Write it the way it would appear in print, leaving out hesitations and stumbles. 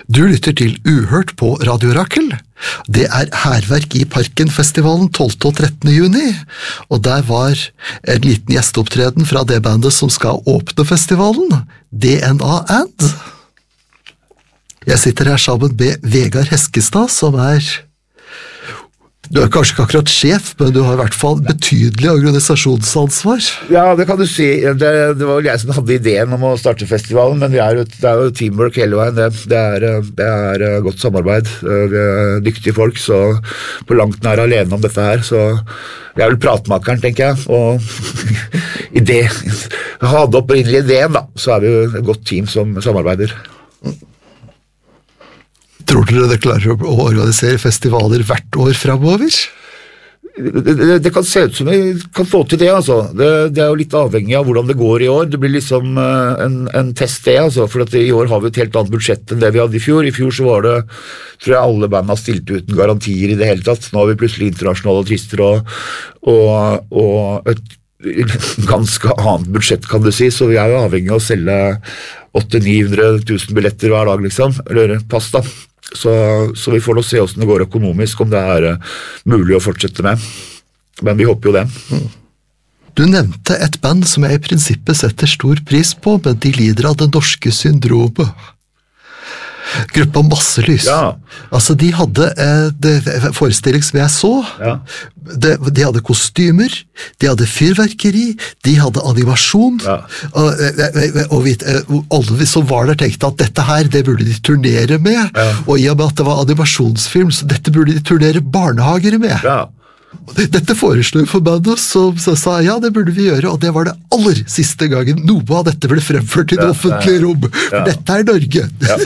Du lytter til Uhørt på Radio Rakel. Det Hærverk i Parken-festivalen 12. og 13. juni, og der var en liten gjesteopptreden fra det bandet som skal åpne festivalen, DNA And. Jeg sitter her sammen med Vegard Heskestad, som du kanskje ikke akkurat sjef, men du har I hvert fall betydelig organisasjonsansvar. Ja, det kan du si. Det var vel jeg som hadde ideen om å starte festivalen, men det jo teamwork hele veien. Det godt samarbeid. Vi dyktige folk, så på langt nær alene om dette her, så jeg vel pratmakeren, tenker jeg, og hadde opprinnelig ideen, da, så vi jo et godt team som samarbeider. Tror dere det klarer å organisere festivaler hvert år fremover? Det kan se ut som vi kan få til det, altså. Det jo litt avhengig av hvordan det går I år. Det blir liksom en test det, altså, for at I år har vi et helt annet budsjett enn det vi hadde I fjor. I fjor så var det, tror jeg alle bandene stilt uten garantier I det hele tatt. Nå har vi plutselig internasjonale artister og et ganske annet budsjett, kan du si, så vi jo avhengig av å selge 800-900 000 billetter hver dag, liksom, eller pass da. Så vi får nå se hvordan det går økonomisk, om det mulig å fortsette med. Men vi håper jo det. Du nevnte et band som jeg I prinsippet setter stor pris på, men de lider av det norske syndromet. Gruppa Masselys. Ja. Altså, de hadde forestilling som jeg så. Ja. De hadde kostymer, de hadde fyrverkeri, de hadde animasjon, ja. og alle som var der tenkte at dette her, det burde de turnere med, ja. Og I og med at det var animasjonsfilm, så dette burde de turnere barnehager med. Ja. Dette foreslo for bandet, så sa ja, det burde vi gjøre, og det var det aller siste gangen noe av dette ble fremført I det offentlige rom. For dette Norge. Ja.